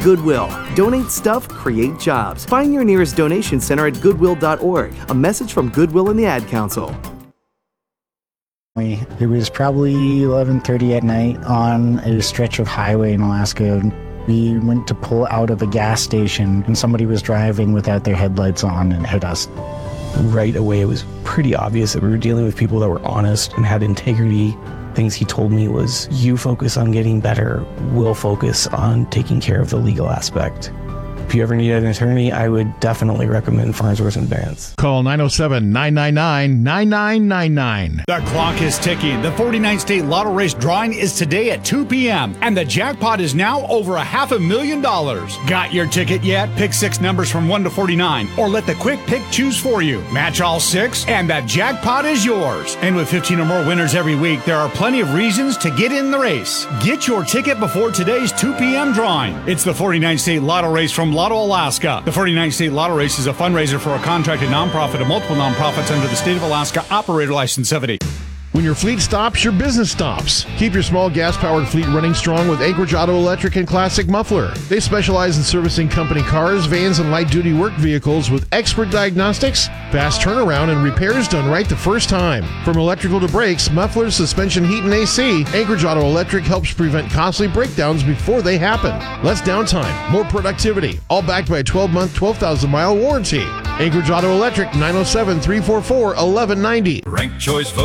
Goodwill. Donate stuff, create jobs. Find your nearest donation center at goodwill.org. A message from Goodwill and the Ad Council. It was probably 11:30 at night on a stretch of highway in Alaska. We went to pull out of a gas station and somebody was driving without their headlights on and hit us. Right away, it was pretty obvious that we were dealing with people that were honest and had integrity. Things he told me was, you focus on getting better, we'll focus on taking care of the legal aspect. If you ever need an attorney, I would definitely recommend Farnsworth and Vance. Call 907-999-9999. The clock is ticking. The 49th State Lotto Race drawing is today at 2 p.m. and the jackpot is now over $500,000. Got your ticket yet? Pick 6 numbers from 1 to 49 or let the quick pick choose for you. Match all 6 and that jackpot is yours. And with 15 or more winners every week, there are plenty of reasons to get in the race. Get your ticket before today's 2 p.m. drawing. It's the 49th State Lotto Race from Lotto, Alaska. The 49th State Lotto Race is a fundraiser for a contracted nonprofit of multiple nonprofits under the State of Alaska Operator License 70. When your fleet stops, your business stops. Keep your small gas-powered fleet running strong with Anchorage Auto Electric and Classic Muffler. They specialize in servicing company cars, vans, and light-duty work vehicles with expert diagnostics, fast turnaround, and repairs done right the first time. From electrical to brakes, mufflers, suspension, heat, and AC, Anchorage Auto Electric helps prevent costly breakdowns before they happen. Less downtime, more productivity, all backed by a 12-month, 12,000-mile warranty. Anchorage Auto Electric, 907-344-1190. Rank Choice Vote.